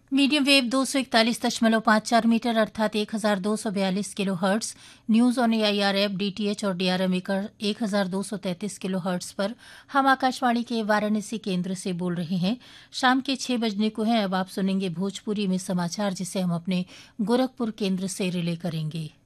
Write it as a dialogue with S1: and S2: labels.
S1: Medium wave 241.54 metre अर्थात 1242 kilo hertz, news on AIR app, DTH और DRM 1233 kilo hertz पर हम आकाशवाणी के वाराणसी केंद्र से बोल रहे हैं। शाम के 6 बजने को हैं। अब आप सुनेंगे भोजपुरी में समाचार, जिसे हम अपने गोरखपुर केंद्र से रिले करेंगे।